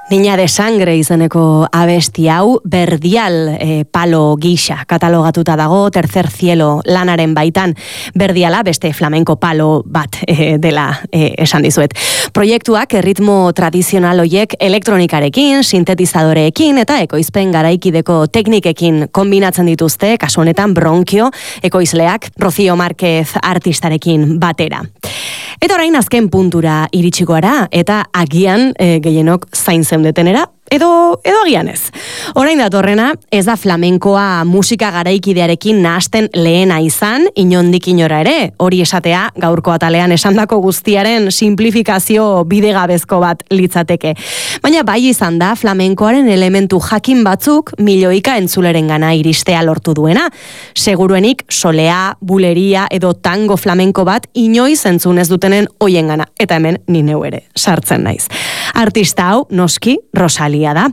Niña de sangre izeneko abesti hau Berdial palo gisa katalogatuta dago Tercer Cielo lanaren baitan. Berdiala beste flamenko palo bat dela esan dizuet. Proiektuak erritmo tradizional hoiek elektronikarekin, sintetizadoreekin eta ekoizpen garaikideko teknikekin kombinatzen dituzte, kasu honetan Bronkio ekoizleak Rocío Márquez artistarekin batera. Eta orain azken puntura iritsiko gara eta agian gehienok zain zeudetenera edo agian ez. Orain datorrena ez da flamenkoa musika garaikidearekin nahasten lehena izan, inondik inora ere, hori esatea gaurko atalean esandako guztiaren simplifikazio bidegabezko bat litzateke. Baina bai izan da flamenkoaren elementu jakin batzuk milioika entzulerengana iristea lortu duena. Seguruenik solea, buleria edo tango flamenko bat inoiz entzun ez dutenen hoiengana. Eta hemen ni neu ere sartzen naiz. Artista hau noski Rosalia da.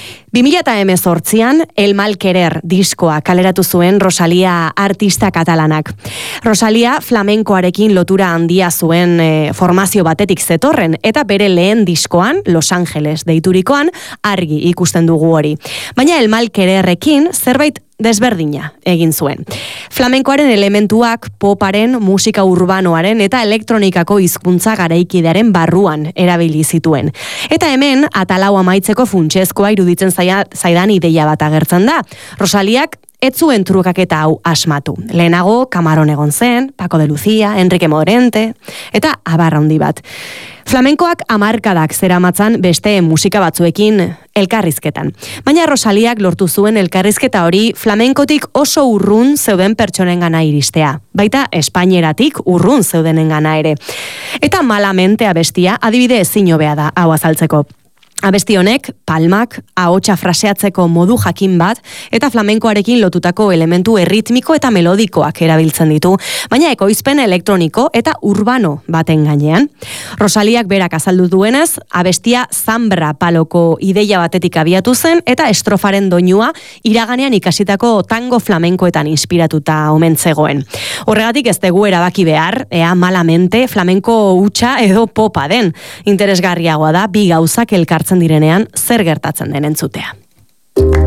2018an El Mal Querer diskoa kaleratu zuen Rosalia artista katalanak. Rosalia flamenkoarekin lotura handia zuen formazio batetik zetorren eta bere lehen diskoan, Los Angeles deiturikoan, argi ikusten dugu hori. Baina El Mal Quererrekin zerbait desberdina egin zuen. Flamenkoaren elementuak poparen, musika urbanoaren eta elektronikako hizkuntza garaikidearen barruan erabili zituen. Eta hemen atalau amaitzeko funtsezkoa iruditzen zaidan ideia bat agertzen da. Rosaliak ez zuen trukaketa hau asmatu. Lehenago Kamaron egon zen, Paco de Lucía, Enrique Morente eta abar handi bat. Flamenkoak hamarkadak zeramatzan beste musika batzuekin elkarrizketan. Baina Rosaliak lortu zuen elkarrizketa hori flamenkotik oso urrun zeuden pertsonengana iristea. Baita espainieratik urrun zeudenengana ere. Eta Malamente abestia adibide ezin hobea da hau azaltzeko. Abesti honek, palmak, ahotsa fraseatzeko modu jakin bat, eta flamenkoarekin lotutako elementu erritmiko eta melodikoak erabiltzen ditu, baina ekoizpen elektroniko eta urbano baten gainean. Rosaliak berak azaldu duenez, abestia zambra paloko ideia batetik abiatu zen, eta estrofaren doinua iraganean ikasitako tango flamenkoetan inspiratuta omen zegoen. Horregatik ez dugu erabaki behar, ea Malamente flamenko hutsa edo popa den. Interesgarriagoa da, bi gauzak elkartzen direnean zer gertatzen den entzutea.